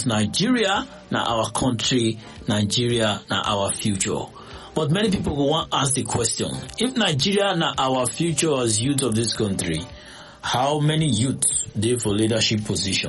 because Nigeria na our country, Nigeria na our future. But many people go want ask the question, if Nigeria na our future as youth of this country, how many youths dey for leadership position?